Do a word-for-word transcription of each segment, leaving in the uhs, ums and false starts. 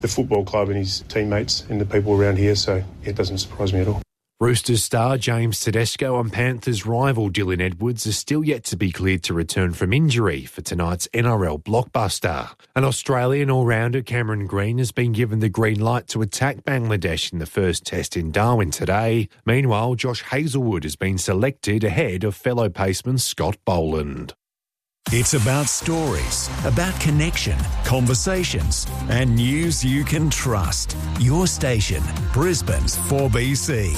the football club and his teammates and the people around here, so it doesn't surprise me at all. Roosters star James Tedesco and Panthers rival Dylan Edwards are still yet to be cleared to return from injury for tonight's N R L blockbuster. An Australian all-rounder, Cameron Green, has been given the green light to attack Bangladesh in the first test in Darwin today. Meanwhile, Josh Hazlewood has been selected ahead of fellow paceman Scott Boland. It's about stories, about connection, conversations, and news you can trust. Your station, Brisbane's four B C.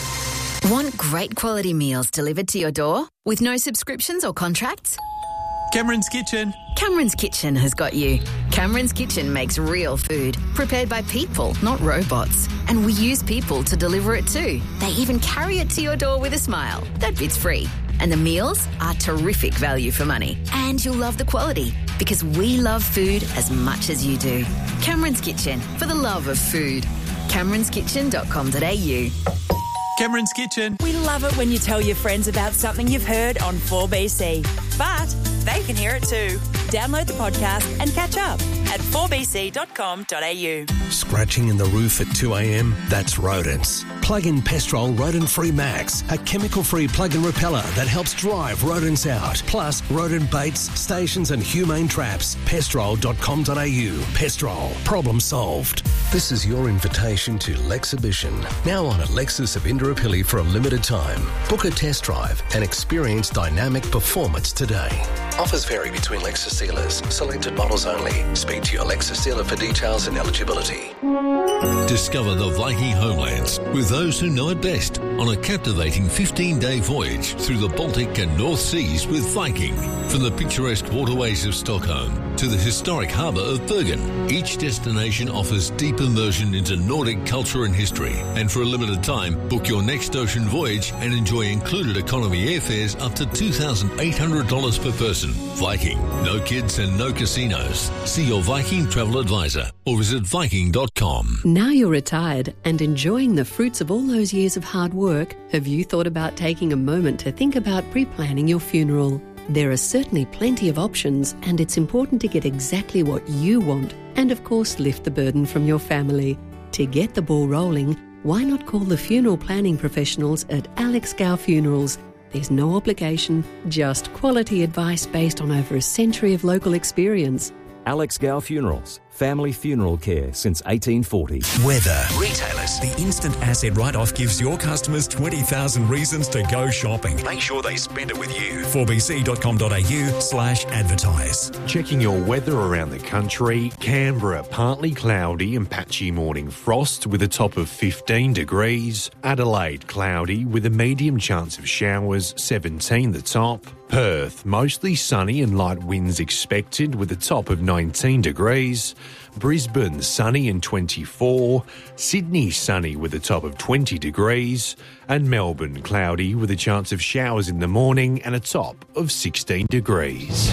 Want great quality meals delivered to your door with no subscriptions or contracts? Cameron's Kitchen. Cameron's Kitchen has got you. Cameron's Kitchen makes real food, prepared by people, not robots. And we use people to deliver it too. They even carry it to your door with a smile. That bit's free. And the meals are terrific value for money. And you'll love the quality, because we love food as much as you do. Cameron's Kitchen, for the love of food. camerons kitchen dot com dot a u. Cameron's Kitchen. We love it when you tell your friends about something you've heard on four B C. But they can hear it too. Download the podcast and catch up at four b c dot com dot a u. Scratching in the roof at two a.m? That's rodents. Plug in Pestrol Rodent-Free Max, a chemical-free plug-in repeller that helps drive rodents out. Plus, rodent baits, stations and humane traps. pestrol dot com dot a u. Pestrol. Problem solved. This is your invitation to Lexhibition. Now on at Lexus of Indooroopilly for a limited time. Book a test drive and experience dynamic performance today. Offers vary between Lexus dealers. Selected models only. Speak to your Lexus dealer for details and eligibility. Discover the Viking homelands with those who know it best on a captivating fifteen-day voyage through the Baltic and North Seas with Viking. From the picturesque waterways of Stockholm to the historic harbour of Bergen, each destination offers deep immersion into Nordic culture and history. And for a limited time, book your next ocean voyage and enjoy included economy airfares up to two thousand eight hundred dollars per person. Viking. No kids and no casinos. See your Viking travel advisor or visit viking dot com. Now you're retired and enjoying the fruits of all those years of hard work, have you thought about taking a moment to think about pre-planning your funeral? There are certainly plenty of options, and it's important to get exactly what you want and, of course, lift the burden from your family. To get the ball rolling, why not call the funeral planning professionals at Alex Gow Funerals? There's no obligation, just quality advice based on over a century of local experience. Alex Gow Funerals. Family funeral care since eighteen forty. Weather. Retailers. The instant asset write-off gives your customers twenty thousand reasons to go shopping. Make sure they spend it with you. four b c dot com dot a u slash advertise. Checking your weather around the country. Canberra, partly cloudy and patchy morning frost with a top of fifteen degrees. Adelaide, cloudy with a medium chance of showers, seventeen the top. Perth, mostly sunny and light winds expected with a top of nineteen degrees. Brisbane, sunny and twenty-four. Sydney, sunny with a top of twenty degrees. And Melbourne, cloudy with a chance of showers in the morning and a top of sixteen degrees.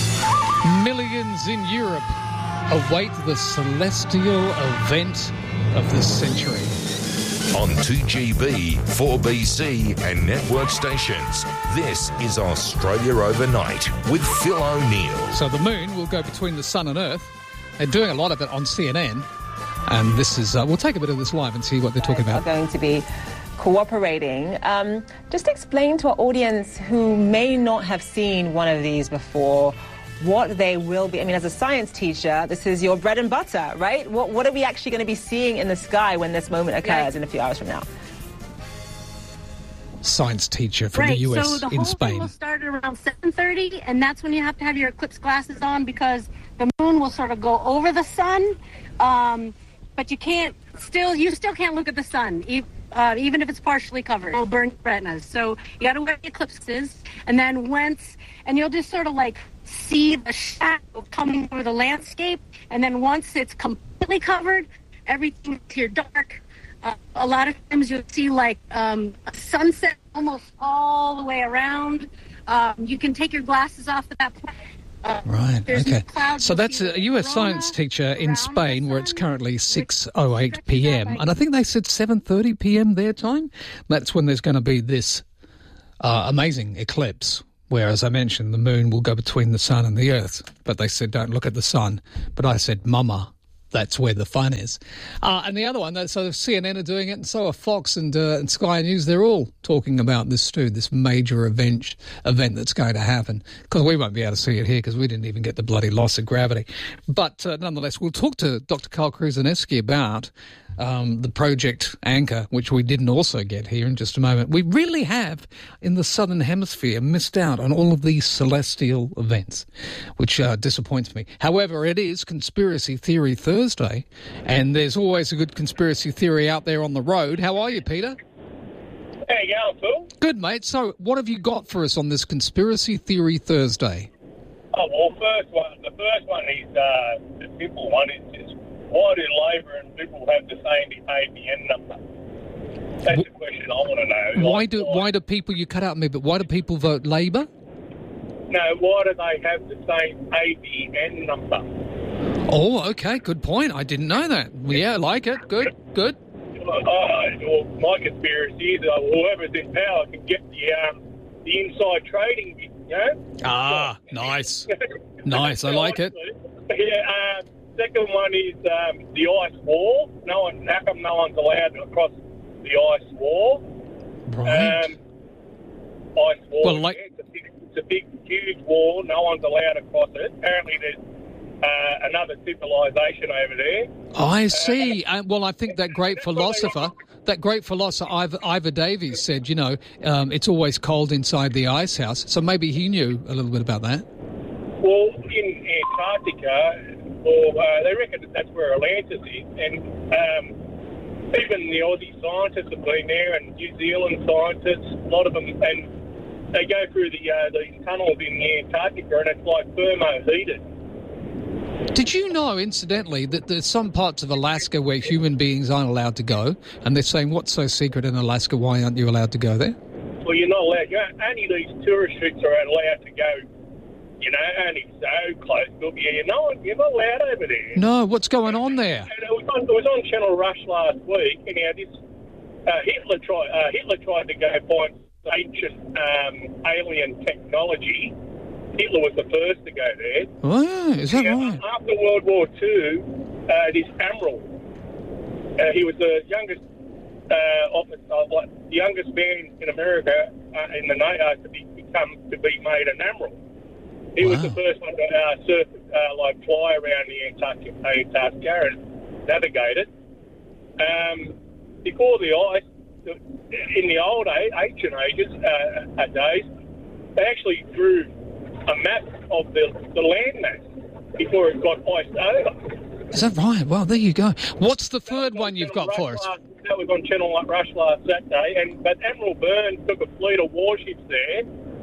Millions in Europe await the celestial event of the century. On two G B, four B C and network stations, this is Australia Overnight with Phil O'Neill. So the moon will go between the sun and earth. They're doing a lot of it on C N N. And this is, uh, we'll take a bit of this live and see what they're talking about. We're going to be cooperating. Um, just explain to our audience who may not have seen one of these before what they will be. I mean, as a science teacher, this is your bread and butter, right? What, what are we actually going to be seeing in the sky when this moment occurs yeah. in a few hours from now? Science teacher from right, the U S so the in whole Spain. Thing will start at around seven thirty, and that's when you have to have your eclipse glasses on because the moon will sort of go over the sun, um, but you can't still, you still can't look at the sun, e- uh, even if it's partially covered. It'll burn your retinas. So you got to wear the eclipses, and then once, and you'll just sort of like see the shadow coming over the landscape, and then once it's completely covered, everything's here dark. Uh, a lot of times you'll see like um, a sunset almost all the way around. Um, you can take your glasses off at that point. Uh, right, okay. No so that's a U S science teacher in Spain where it's currently six oh eight p.m. And I think they said seven thirty p.m. their time. That's when there's going to be this uh, amazing eclipse where, as I mentioned, the moon will go between the sun and the earth. But they said don't look at the sun. But I said, Mama, that's where the fun is. Uh, and the other one, so C N N are doing it, and so are Fox and, uh, and Sky News. They're all talking about this too, this major event event that's going to happen. Because we won't be able to see it here because we didn't even get the bloody loss of gravity. But uh, nonetheless, we'll talk to Doctor Carl Kruszeneski about um, the Project Anchor, which we didn't also get here in just a moment. We really have, in the Southern Hemisphere, missed out on all of these celestial events, which uh, disappoints me. However, it is Conspiracy Theory Thursday, and there's always a good conspiracy theory out there on the road. How are you, Peter? How you going, Phil? Good, mate. So what have you got for us on this Conspiracy Theory Thursday? Oh, well, first one, the first one is uh, the simple one. Is just, why do Labor and Liberal have the same A B N number? That's the question I want to know. Why like, do why, why do people, you cut out me, but why do people vote Labor? No, why do they have the same A B N number? Oh, okay, good point. I didn't know that. Yeah, I like it. Good, good. Uh, well, my conspiracy is uh, whoever's in power can get the um, the inside trading bit, you know? Ah, nice. Nice, I like it. Yeah, um, second one is um, the ice wall. No one, how come no one's allowed to cross the ice wall? Right. Um, ice wall. Well, like- yeah, it's, a big, it's a big, huge wall. No one's allowed to cross it. Apparently there's uh, another civilization over there. I see. Uh, well, I think that great philosopher, that great philosopher Ivor, Ivor Davies said, you know, um, it's always cold inside the ice house. So maybe he knew a little bit about that. Well, in Antarctica, well, uh, they reckon that that's where Atlantis is, and um, even the Aussie scientists have been there, and New Zealand scientists, a lot of them, and they go through the uh, these tunnels in the Antarctica, and it's like thermo-heated. Did you know, incidentally, that there's some parts of Alaska where human beings aren't allowed to go, and they're saying, what's so secret in Alaska, why aren't you allowed to go there? Well, you're not allowed. You know, only these tourist ships are allowed to go, you know, only so close to the air. No one, you're not allowed over there. No, what's going on there? And it was on, it was on Channel Rush last week, and now this uh, Hitler tried. Uh, Hitler tried to go find ancient um, alien technology. Hitler was the first to go there. Oh, yeah, is that now, right? After World War Two, uh, this admiral, uh, he was the youngest uh, officer, like the youngest man in America uh, in the NATO to be become to be made an admiral. He wow. was the first one to uh, surf, uh, like fly around the Antarctica, Antarctica and navigate it. Um, before the ice, in the old age, ancient ages, uh, days, they actually drew a map of the, the land mass before it got iced over. Is that right? Well, there you go. What's the third one you've got for us? Last, that was on Channel Rush last Saturday, and but Admiral Byrne took a fleet of warships there,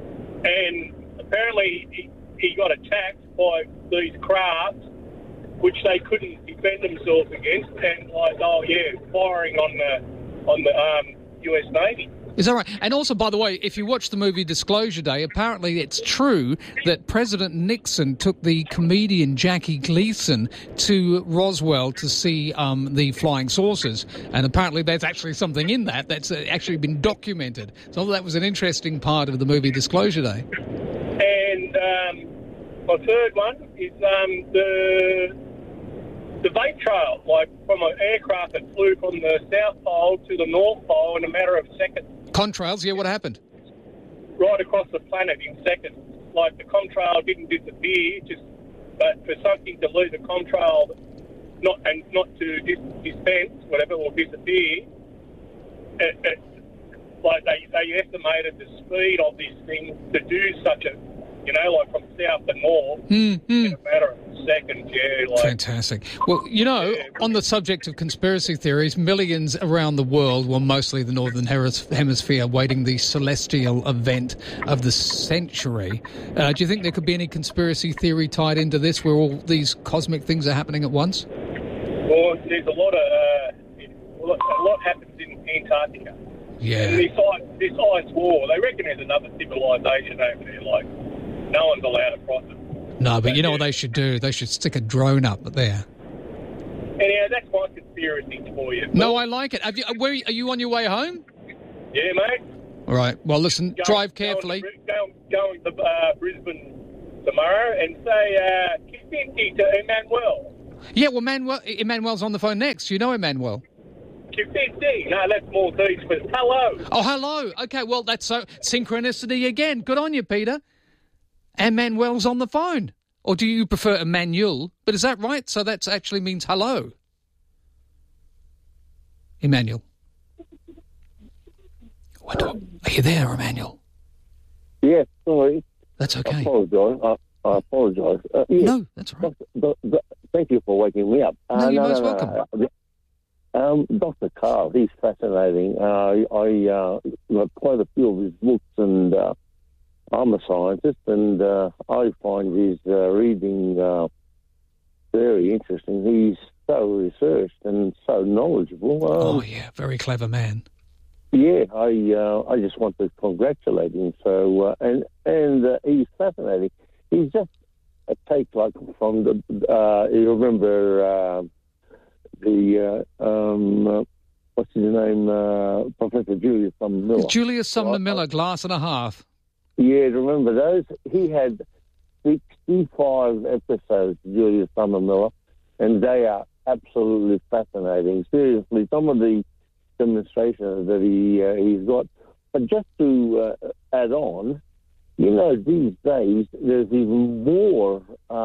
and apparently he, he got attacked by these crafts, which they couldn't defend themselves against, and like, oh yeah, firing on the on the um, U S Navy. Is that right? And also, by the way, if you watch the movie Disclosure Day, apparently it's true that President Nixon took the comedian Jackie Gleason to Roswell to see um, the flying saucers. And apparently there's actually something in that that's actually been documented. So that was an interesting part of the movie Disclosure Day. And um, my third one is um, the... the vape trail, like from an aircraft that flew from the South Pole to the North Pole in a matter of seconds. Contrails, yeah, what happened? Right across the planet in seconds. Like the contrail didn't disappear, just but for something to leave the contrail not and not to dis- dispense, whatever, or disappear, it, it, like they, they estimated the speed of this thing to do such a, you know, like from south to north mm-hmm. in a matter of seconds, yeah. Like, fantastic. Well, you know, yeah. on the subject of conspiracy theories, millions around the world, well, mostly the Northern Hemisphere, waiting the celestial event of the century. Uh, do you think there could be any conspiracy theory tied into this where all these cosmic things are happening at once? Well, there's a lot of, uh, a lot happens in Antarctica. Yeah. And this ice, this ice wall, they reckon there's another civilization over there, like, no one's allowed to cross it. No, but you know what they should do? They should stick a drone up there. Anyhow, that's my conspiracy for you. No, I like it. Have you, where, are you on your way home? Yeah, mate. All right. Well, listen, go, drive carefully. Go, go, go to uh, Brisbane tomorrow and say, uh, Kispinti to Emmanuel. Yeah, well, Manuel, Emmanuel's on the phone next. You know Emmanuel. fifteen. No, that's Maltese, but hello. Oh, hello. Okay, well, that's so synchronicity again. Good on you, Peter. And Manuel's on the phone. Or do you prefer Emmanuel? But is that right? So that actually means hello. Emmanuel. Are you there, Emmanuel? Yes, sorry. That's okay. I apologise. I, I apologise. Uh, yes. No, that's all right. Doctor, do, do, thank you for waking me up. No, uh, you're no, most no, welcome. No. Um, Doctor Carl, he's fascinating. Uh, I uh, got quite a few of his books, and uh, I'm a scientist, and uh, I find his uh, reading uh, very interesting. He's so researched and so knowledgeable. Um, oh, yeah, very clever man. Yeah, I uh, I just want to congratulate him. So uh, and and uh, he's fascinating. He's just a take like from the. Uh, you remember uh, the uh, um, uh, what's his name? Uh, Professor Julius Sumner Miller. Julius Sumner Miller, Glass and a Half. Yeah, remember those? He had sixty-five episodes, Julius Sumner Miller, and they are absolutely fascinating. Seriously, some of the demonstrations that he uh, he's got. But just to uh, add on, you know, these days there's even more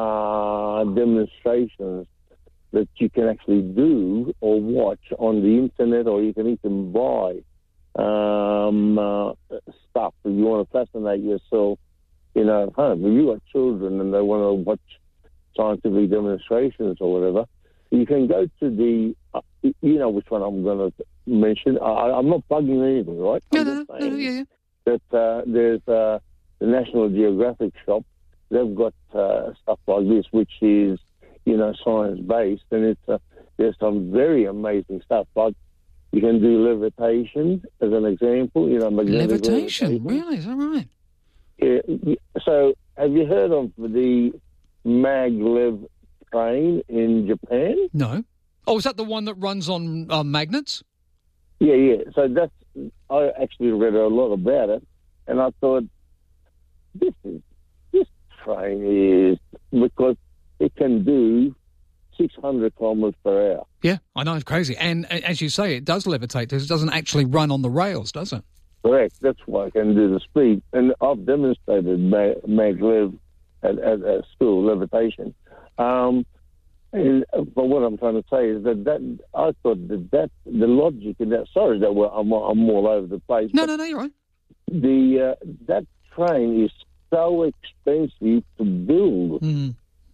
uh, demonstrations that you can actually do or watch on the internet, or you can even buy um, uh, stuff if you want to fascinate yourself, you know, at home. If you've got children and they want to watch scientific demonstrations or whatever, you can go to the, uh, you know which one I'm going to mention. I, I'm not plugging anything, right? No, I'm no, just no, saying no, yeah, yeah. That uh, there's uh, the National Geographic shop. They've got uh, stuff like this, which is, you know, science-based, and it's uh, there's some very amazing stuff. Like you can do levitation, as an example. You know, magnetic Levitation, levitation. really? Is that right? Yeah, so, have you heard of the maglev train in Japan? No. Oh, is that the one that runs on uh, magnets? Yeah, yeah. So that's, I actually read a lot about it, and I thought, this is, this train is, because it can do six hundred kilometres per hour. Yeah, I know, it's crazy. And uh, as you say, it does levitate. It doesn't actually run on the rails, does it? Correct. That's why I can do the speed. And I've demonstrated mag- maglev at, at, at school, levitation. Um, and, but what I'm trying to say is that, that I thought that, that the logic in that, sorry that we're, I'm, I'm all over the place. No, no, no, you're right. The, uh, that train is so expensive to build. Mm.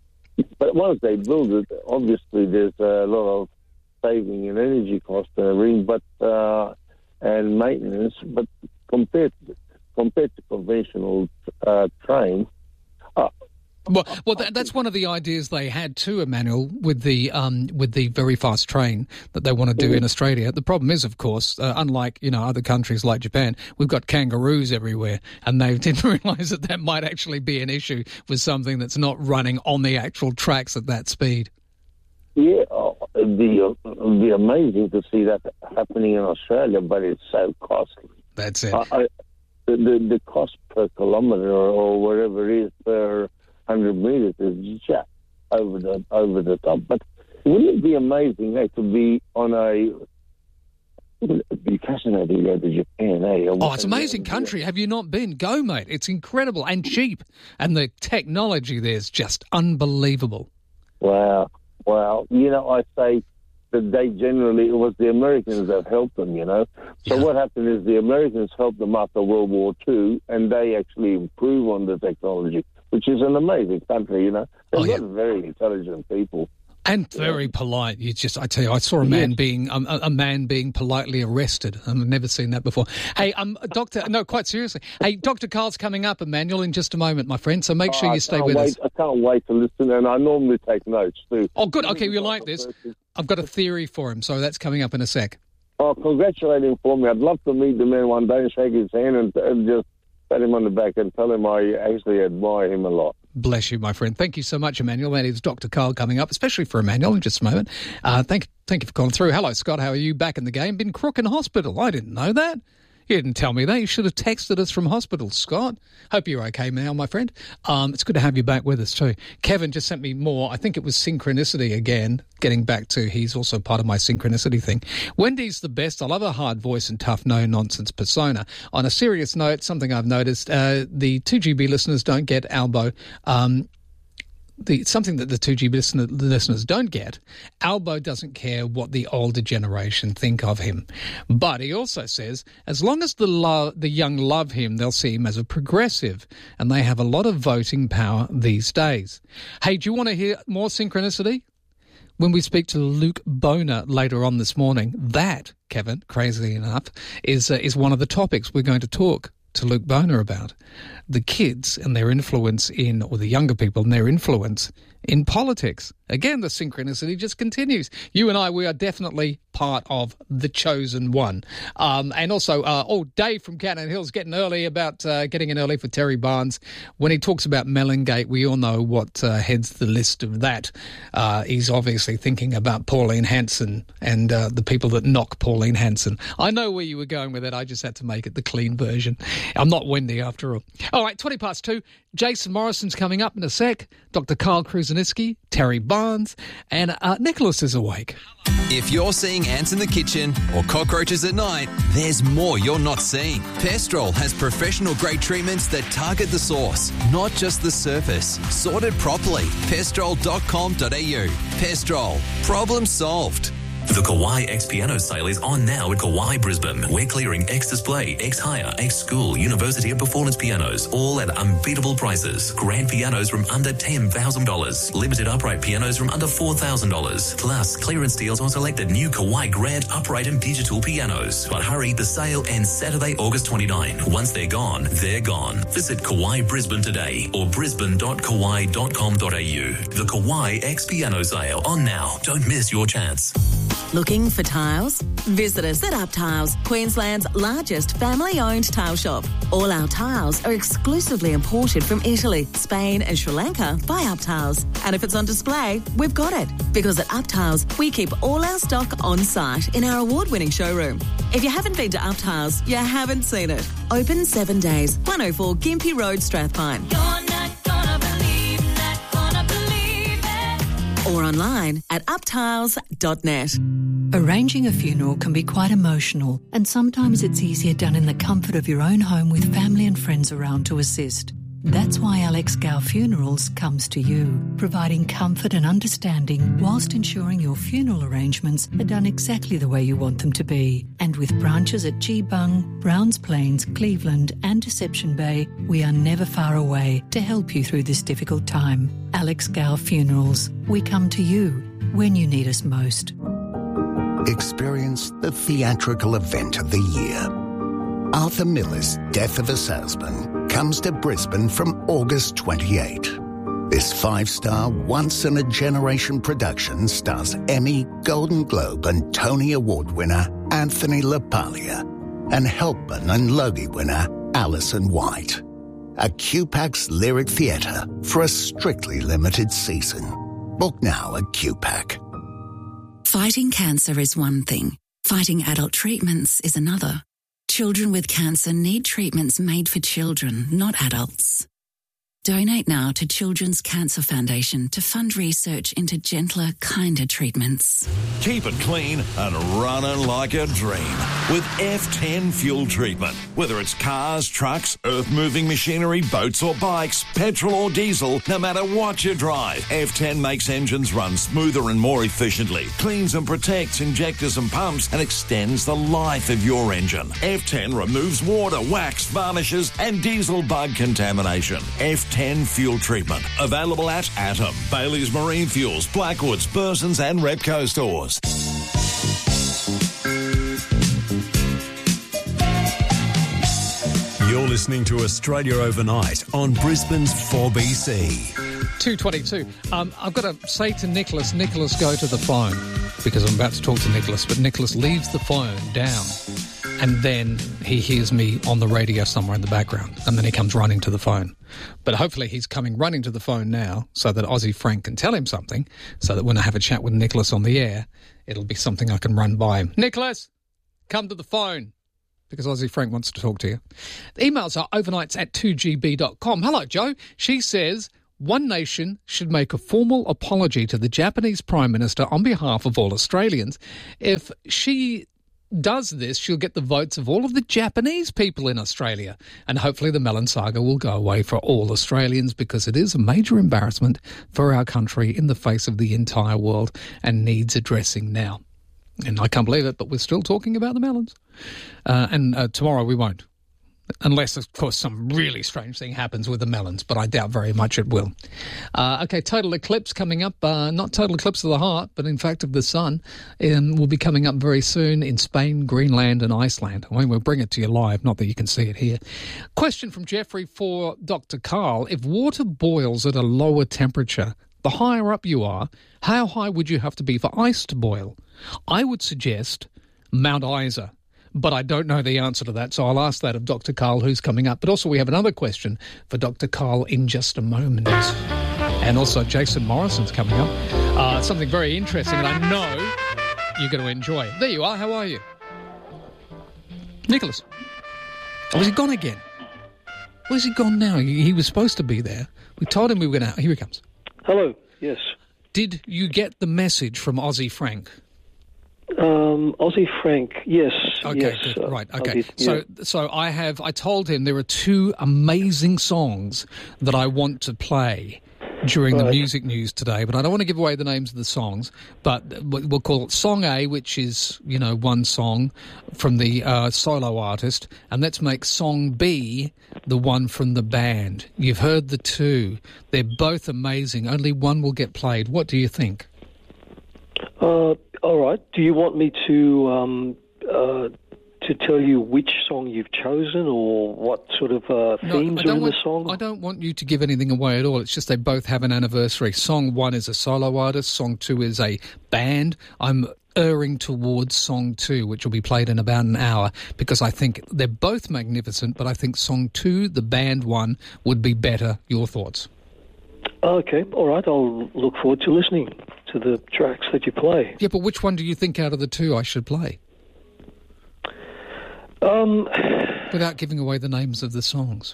But once they build it, obviously there's a lot of saving in energy costs and everything, but, uh, and maintenance, but compared to, compared to conventional uh, trains, uh, Well, well, that, that's one of the ideas they had too, Emmanuel, with the um, with the very fast train that they want to do in Australia. The problem is, of course, uh, unlike you know other countries like Japan, we've got kangaroos everywhere, and they didn't realise that that might actually be an issue with something that's not running on the actual tracks at that speed. Yeah, oh, it'd be, it'd be amazing to see that happening in Australia, but it's so costly. That's it. I, I, the, the the cost per kilometre or, or whatever it is per hundred metres is just over the over the top. But wouldn't it be amazing eh, to be on a? Wouldn't it be fascinating to go to Japan? Eh? Oh, it's an amazing country. Have you not been? Go, mate. It's incredible and cheap, and the technology there's just unbelievable. Wow. Well, you know, I say that they generally, it was the Americans that helped them, you know. So Yeah. what happened is the Americans helped them after World War Two, and they actually improved on the technology, which is an amazing country, you know. They've Oh, yeah. got very intelligent people. And very polite. You just, I tell you, I saw a man being um, a, a man being politely arrested. I've never seen that before. Hey, um, Doctor, no, quite seriously. Hey, Doctor Carl's coming up, Emmanuel, in just a moment, my friend. So make sure Oh, you I stay can't with wait, us. I can't wait to listen, and I normally take notes too. Oh, good. Okay, you like this? I've got a theory for him, so that's coming up in a sec. Oh, congratulate him for me. I'd love to meet the man one day and shake his hand and, and just pat him on the back and tell him I actually admire him a lot. Bless you, my friend. Thank you so much, Emmanuel. And it's Doctor Carl coming up, especially for Emmanuel in just a moment. Uh, thank, thank you for calling through. Hello, Scott. How are you? Back in the game. Been crook in hospital. I didn't know that. You didn't tell me that. You should have texted us from hospital, Scott. Hope you're okay now, my friend. Um, it's good to have you back with us too. Kevin just sent me more. I think it was synchronicity again, getting back to he's also part of my synchronicity thing. Wendy's the best. I love her hard voice and tough, no-nonsense persona. On a serious note, something I've noticed, uh, the two G B listeners don't get Albo. Um, The, something that the two G B listener, the listeners don't get, Albo doesn't care what the older generation think of him. But he also says, as long as the lo- the young love him, they'll see him as a progressive, and they have a lot of voting power these days. Hey, do you want to hear more synchronicity? When we speak to Luke Boner later on this morning, that, Kevin, crazily enough, is uh, is one of the topics we're going to talk to Luke Boner about. The kids and their influence in, or the younger people and their influence in politics. Again, the synchronicity just continues. You and I, we are definitely part of the chosen one. Um, and also, uh, oh, Dave from Cannon Hills getting early about uh, getting in early for Terry Barnes. When he talks about Mellingate, we all know what uh, heads the list of that. Uh, he's obviously thinking about Pauline Hanson and uh, the people that knock Pauline Hanson. I know where you were going with it. I just had to make it the clean version. I'm not Wendy after all. All right, twenty past two. Jason Morrison's coming up in a sec. Doctor Carl Kruseniski, Terry Barnes, and uh, Nicholas is awake. If you're seeing ants in the kitchen or cockroaches at night, there's more you're not seeing. Pestrol has professional-grade treatments that target the source, not just the surface. Sorted properly. pestrol dot com dot a u. Pestrol. Problem solved. The Kauai X Piano sale is on now at Kauai Brisbane. We're clearing X Display, X Hire, X School, University and Performance pianos, all at unbeatable prices. Grand pianos from under ten thousand dollars. Limited upright pianos from under four thousand dollars. Plus, clearance deals on selected new Kauai Grand upright and digital pianos. But hurry, the sale ends Saturday, August twenty-ninth. Once they're gone, they're gone. Visit Kauai Brisbane today or brisbane dot kauai dot com dot a u. The Kauai X Piano sale on now. Don't miss your chance. Looking for tiles? Visit us at Up Tiles, Queensland's largest family-owned tile shop. All our tiles are exclusively imported from Italy, Spain and Sri Lanka by Up Tiles. And if it's on display, we've got it. Because at Up Tiles, we keep all our stock on site in our award-winning showroom. If you haven't been to Up Tiles, you haven't seen it. Open seven days, one oh four Gympie Road, Strathpine. You're not gonna believe, not gonna believe it. Or online at up tiles dot net. Arranging a funeral can be quite emotional, and sometimes it's easier done in the comfort of your own home with family and friends around to assist. That's why Alex Gow Funerals comes to you, providing comfort and understanding whilst ensuring your funeral arrangements are done exactly the way you want them to be. And with branches at Geebung, Browns Plains, Cleveland and Deception Bay, we are never far away to help you through this difficult time. Alex Gow Funerals, we come to you when you need us most. Experience the theatrical event of the year. Arthur Miller's Death of a Salesman comes to Brisbane from August twenty-eighth. This five-star, once-in-a-generation production stars Emmy, Golden Globe and Tony Award winner Anthony LaPaglia and Helpman and Logie winner Alison White. A Q PAC's Lyric Theatre for a strictly limited season. Book now at Q PAC. Fighting cancer is one thing. Fighting adult treatments is another. Children with cancer need treatments made for children, not adults. Donate now to Children's Cancer Foundation to fund research into gentler, kinder treatments. Keep it clean and running like a dream with F ten fuel treatment. Whether it's cars, trucks, earth-moving machinery, boats or bikes, petrol or diesel, no matter what you drive, F ten makes engines run smoother and more efficiently, cleans and protects injectors and pumps, and extends the life of your engine. F ten removes water, wax, varnishes, and diesel bug contamination. F ten fuel treatment. Available at Atom, Bailey's Marine Fuels, Blackwoods, Burson's and Repco stores. You're listening to Australia Overnight on Brisbane's four B C. two twenty-two. Um, I've got to say to Nicholas, Nicholas, go to the phone, because I'm about to talk to Nicholas, but Nicholas leaves the phone down and then he hears me on the radio somewhere in the background and then he comes running to the phone. But hopefully he's coming running to the phone now so that Aussie Frank can tell him something, so that when I have a chat with Nicholas on the air, it'll be something I can run by him. Nicholas, come to the phone. because Aussie Frank wants to talk to you. The emails are overnights at two g b dot com. Hello, Joe. She says, One Nation should make a formal apology to the Japanese Prime Minister on behalf of all Australians. If she does this, she'll get the votes of all of the Japanese people in Australia. And hopefully the melon saga will go away for all Australians, because it is a major embarrassment for our country in the face of the entire world and needs addressing now. And I can't believe it, but we're still talking about the melons. Uh, and uh, tomorrow we won't. Unless, of course, some really strange thing happens with the melons, but I doubt very much it will. Uh, okay, total eclipse coming up. Uh, not total eclipse of the heart, but in fact of the sun. And will be coming up very soon in Spain, Greenland and Iceland. I mean, we'll bring it to you live, not that you can see it here. Question from Jeffrey for Doctor Carl. If water boils at a lower temperature, the higher up you are, how high would you have to be for ice to boil? I would suggest Mount Isa. But I don't know the answer to that, so I'll ask that of Doctor Carl, who's coming up. But also we have another question for Doctor Carl in just a moment. And also Jason Morrison's coming up. Uh, something very interesting, and I know you're going to enjoy. There you are. How are you? Nicholas. Oh, was he gone again? Where's he gone now? He, he was supposed to be there. We told him we were going to... Here he comes. Hello. Yes. Did you get the message from Aussie Frank? Um, Aussie Frank, yes. Okay, yes, good. uh, Right, I okay. did, So, yeah. so I have, I told him there are two amazing songs that I want to play during the Right. music news today, but I don't want to give away the names of the songs, but we'll call it Song A, which is, you know, one song from the uh, solo artist, and let's make Song B the one from the band. You've heard the two. They're both amazing. Only one will get played. What do you think? Uh, all right. Do you want me to um, uh, to tell you which song you've chosen, or what sort of uh, No, themes I are don't in want, the song? I don't want you to give anything away at all. It's just they both have an anniversary. Song one is a solo artist. Song two is a band. I'm erring towards song two, which will be played in about an hour, because I think they're both magnificent, but I think song two, the band one, would be better. Your thoughts? Okay. All right. I'll look forward to listening to the tracks that you play. Yeah, but which one do you think out of the two I should play? Um, Without giving away the names of the songs.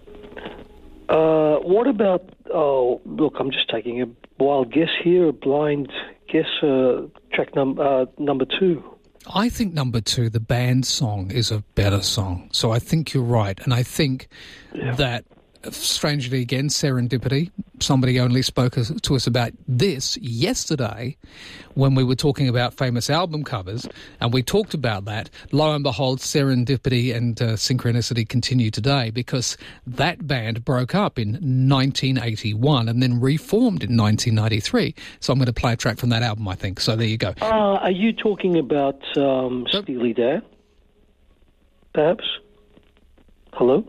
uh, what about... Oh, look, I'm just taking a wild guess here, a blind guess, uh, track num- uh, number two. I think number two, the band song, is a better song. So I think you're right. And I think that, strangely again, serendipity, somebody only spoke us, to us about this yesterday when we were talking about famous album covers, and we talked about that. Lo and behold, serendipity and uh, synchronicity continue today, because that band broke up in nineteen eighty-one and then reformed in nineteen ninety-three. So I'm going to play a track from that album, I think. So there you go. Uh, are you talking about um, Steely Dan? Perhaps? Hello?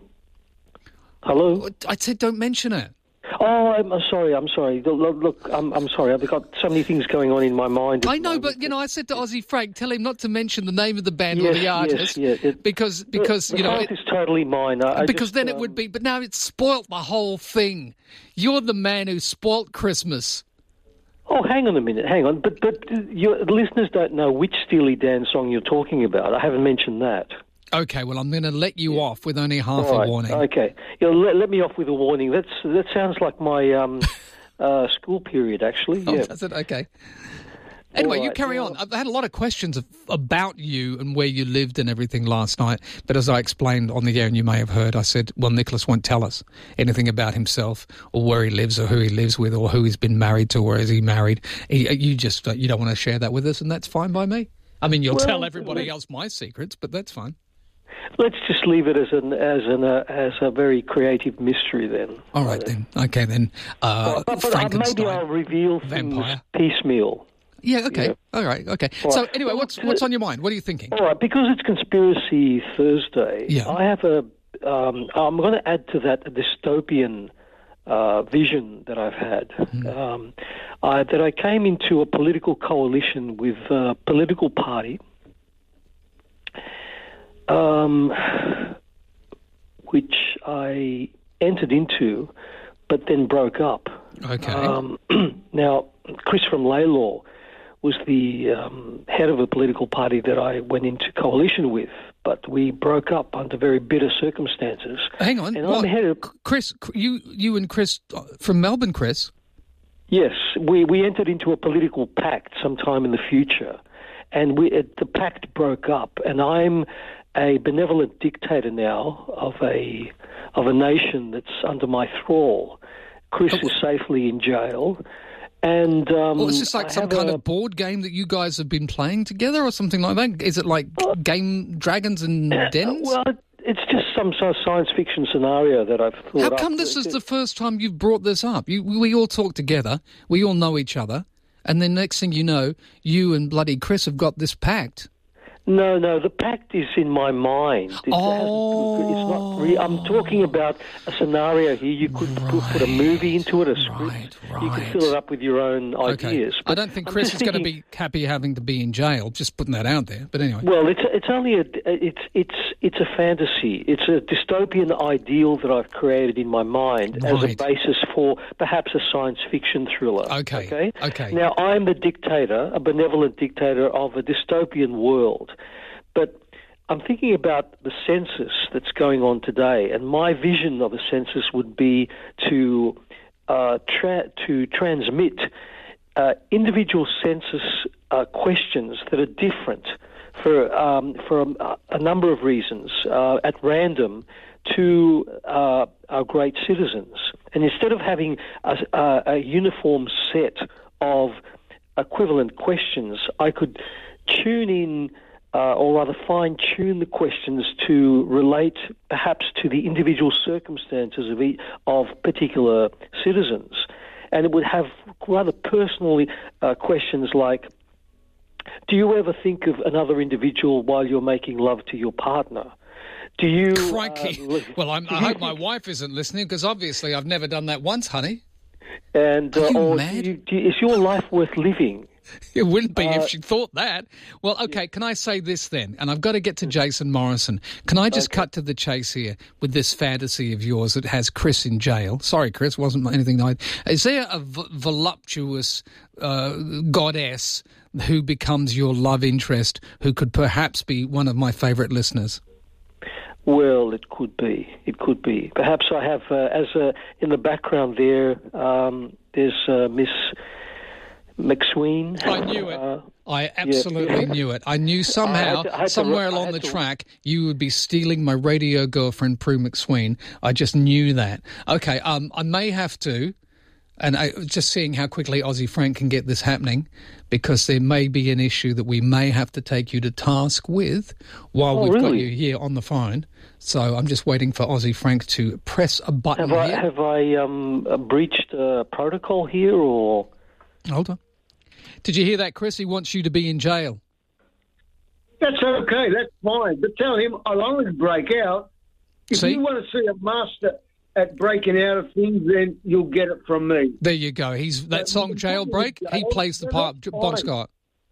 Hello? I said don't mention it. Oh, I'm, I'm sorry, I'm sorry. Look, look I'm, I'm sorry. I've got so many things going on in my mind. I know, but, you know, I said to Aussie Frank, tell him not to mention the name of the band Yes, or the artist, yes, yeah, it- because, because the you know... fault is totally mine. I, I because just, then it um, would be... But now it's spoilt the whole thing. You're the man who spoilt Christmas. Oh, hang on a minute, hang on. But but your the listeners don't know which Steely Dan song you're talking about. I haven't mentioned that. Okay, well, I'm going to let you off with only half All a right, warning. Okay, you know, let, let me off with a warning. That's that sounds like my um, uh, school period, actually. Oh, Yeah. does it? Okay. Anyway, All you right, carry on. I've had a lot of questions of, about you and where you lived and everything last night. But as I explained on the air, and you may have heard, I said, well, Nicholas won't tell us anything about himself or where he lives or who he lives with or who he's been married to or is he married. He, you just uh, you don't want to share that with us, and that's fine by me. I mean, you'll Well, tell everybody let- else my secrets, but that's fine. Let's just leave it as an as an uh, as a very creative mystery then. All right, then. Okay, then. Uh, But, but uh, Frankenstein. maybe I'll reveal Vampire. things piecemeal. Yeah, okay. Yeah. All right, okay. All So, right. anyway, what's what's on your mind? What are you thinking? All right, because it's Conspiracy Thursday, Yeah. I have a. Um, I'm going to add to that a dystopian uh, vision that I've had. Mm-hmm. Um, I, that I came into a political coalition with a political party, um, which I entered into, but then broke up. Okay. Um, now, Chris from Laylaw was the um, head of a political party that I went into coalition with, but we broke up under very bitter circumstances. Hang on, and what? I'm headed, Chris, you you and Chris from Melbourne, Chris? Yes, we, we entered into a political pact sometime in the future, and we it, the pact broke up, and I'm a benevolent dictator now of a of a nation that's under my thrall. Chris oh. is safely in jail. And um, well, is this like I some kind a, of board game that you guys have been playing together or something like that? Is it like uh, Game Dragons and Dens? Well, it's just some sort of science fiction scenario that I've thought How up. come this is the first time you've brought this up? You, we all talk together, we all know each other, and then next thing you know, you and bloody Chris have got this pact. No, no, the pact is in my mind. It oh. It's not real. I'm talking about a scenario here. You could right. put a movie into it, a script. Right, right. You can fill it up with your own okay. ideas. I don't think Chris is thinking... going to be happy having to be in jail, just putting that out there. But anyway. Well, it's it's only a it's it's it's a fantasy. It's a dystopian ideal that I've created in my mind right. as a basis for perhaps a science fiction thriller. Okay. Okay. Okay. Now, I'm the dictator, a benevolent dictator of a dystopian world. But I'm thinking about the census that's going on today, and my vision of a census would be to uh, tra- to transmit uh, individual census uh, questions that are different for um, for a, a number of reasons uh, at random to uh, our great citizens. And instead of having a, a, a uniform set of equivalent questions, I could tune in Uh, or rather fine-tune the questions to relate perhaps to the individual circumstances of, each, of particular citizens. And it would have rather personal uh, questions like, do you ever think of another individual while you're making love to your partner? Do you... Crikey. Uh, well, I'm, I hope my wife isn't listening, because obviously I've never done that once, honey. And, uh, Are you or mad? Do you, do you, is your life worth living? It wouldn't be uh, if she thought that. Well, okay, can I say this then? And I've got to get to Jason Morrison. Can I just okay. cut to the chase here with this fantasy of yours that has Chris in jail? Sorry, Chris, wasn't anything I... Is there a v- voluptuous uh, goddess who becomes your love interest who could perhaps be one of my favourite listeners? Well, it could be. It could be. Perhaps I have, uh, as a, in the background there, um, there's uh, Miss... McSween. I knew it. Uh, I absolutely yeah. knew it. I knew somehow, I had to, I had somewhere to, along the to... track, you would be stealing my radio girlfriend, Prue McSween. I just knew that. Okay, um, I may have to, and I just seeing how quickly Aussie Frank can get this happening, because there may be an issue that we may have to take you to task with while oh, we've really? got you here on the phone. So I'm just waiting for Aussie Frank to press a button have I, here. Have I um, breached uh, protocol here, or... Hold on. Did you hear that, Chris? He wants you to be in jail. That's okay. That's fine. But tell him I'll only break out. If see? you want to see a master at breaking out of things, then you'll get it from me. There you go. He's that song Jailbreak. He plays the part. Bon Scott.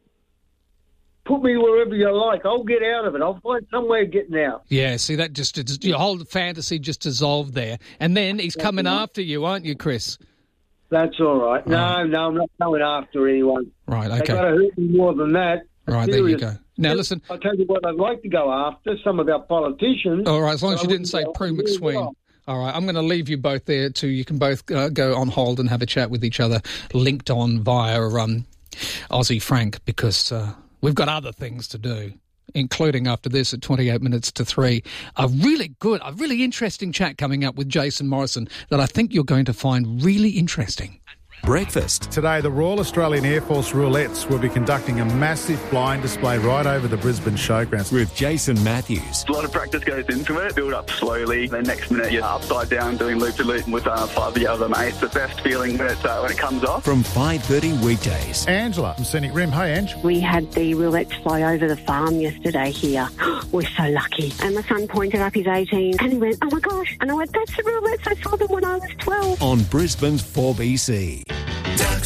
Put me wherever you like. I'll get out of it. I'll find somewhere getting out. Yeah. See, that just your whole fantasy just dissolved there. And then he's coming after you, aren't you, Chris? That's all right. No, right. no, I'm not going after anyone. Right, okay. They've got to hurt me more than that. Right, there you go. Now, listen. I'll tell you what I'd like to go after, some of our politicians. All right, as long as you didn't say Prue McSween. Well. All right, I'm going to leave you both there too. You can both uh, go on hold and have a chat with each other, linked on via um, Aussie Frank, because uh, we've got other things to do, including after this at twenty-eight minutes to three. A really good, a really interesting chat coming up with Jason Morrison that I think you're going to find really interesting. Breakfast. Today, the Royal Australian Air Force Roulettes will be conducting a massive blind display right over the Brisbane Showgrounds. With Jason Matthews. A lot of practice goes into it. Build up slowly. Then next minute, you're upside down doing loop-to-loop with uh, five of the other mates. The best feeling when it, uh, when it comes off. From five thirty weekdays. Angela from Scenic Rim. Hey, Ange. We had the roulettes fly over the farm yesterday here. We're so lucky. And my son pointed up his eighteen and he went, oh my gosh. And I went, that's the roulettes. I saw them when I was twelve. On Brisbane's four B C.